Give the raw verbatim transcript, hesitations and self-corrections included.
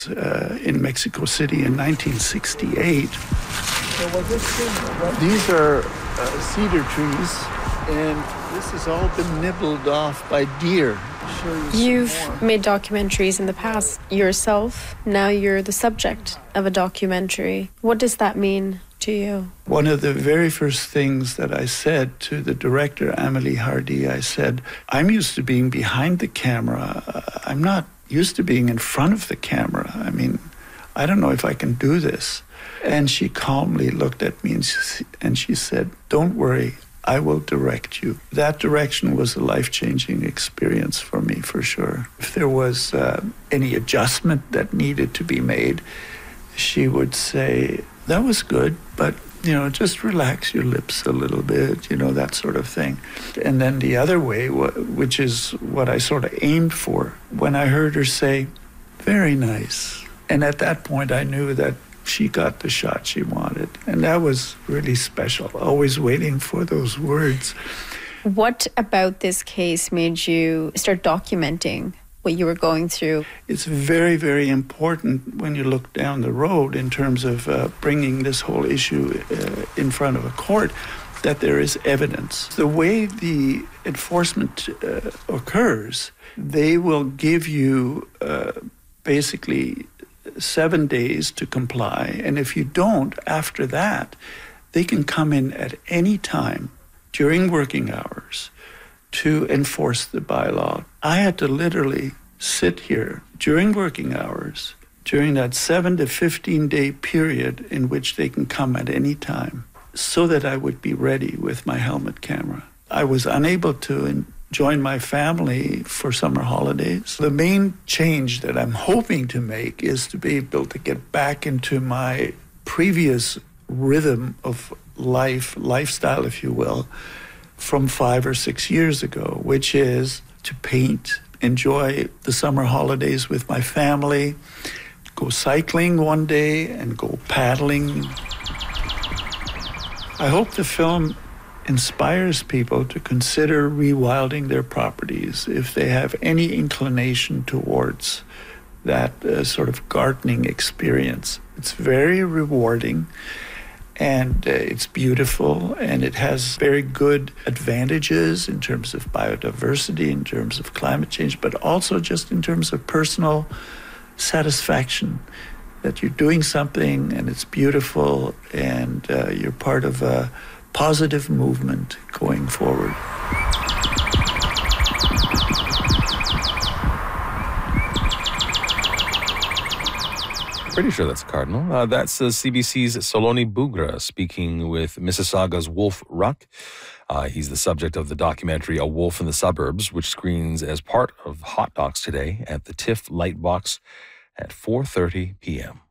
uh, in Mexico City in nineteen sixty-eight. These are uh, cedar trees, and this has all been nibbled off by deer. You You've made documentaries in the past yourself. Now you're the subject of a documentary. What does that mean to you? One of the very first things that I said to the director, Amélie Hardy, I said, I'm used to being behind the camera. I'm not used to being in front of the camera. I mean, I don't know if I can do this. And she calmly looked at me and she, and she said, don't worry, I will direct you. That direction was a life-changing experience for me, for sure. If there was uh, any adjustment that needed to be made, she would say, that was good, but, you know, just relax your lips a little bit, you know, that sort of thing. And then the other way, which is what I sort of aimed for, when I heard her say, very nice. And at that point, I knew that she got the shot she wanted. And that was really special, always waiting for those words. What about this case made you start documenting what you were going through? It's very, very important when you look down the road in terms of uh, bringing this whole issue uh, in front of a court, that there is evidence. The way the enforcement uh, occurs, they will give you uh, basically seven days to comply. And if you don't, after that, they can come in at any time during working hours to enforce the bylaw. I had to literally sit here during working hours, during that seven to fifteen day period in which they can come at any time, so that I would be ready with my helmet camera. I was unable to in- join my family for summer holidays. The main change that I'm hoping to make is to be able to get back into my previous rhythm of life, lifestyle, if you will, from five or six years ago, which is to paint, enjoy the summer holidays with my family, go cycling one day and go paddling. I hope the film inspires people to consider rewilding their properties if they have any inclination towards that uh, sort of gardening experience. It's very rewarding, and uh, it's beautiful, and it has very good advantages in terms of biodiversity, in terms of climate change, but also just in terms of personal satisfaction, that you're doing something and it's beautiful, and uh, you're part of a positive movement going forward. Pretty sure that's a cardinal. Uh, that's uh, C B C's Saloni Bugra speaking with Mississauga's Wolf Ruck. Uh, he's the subject of the documentary A Wolf in the Suburbs, which screens as part of Hot Docs today at the TIFF Lightbox at four thirty p.m.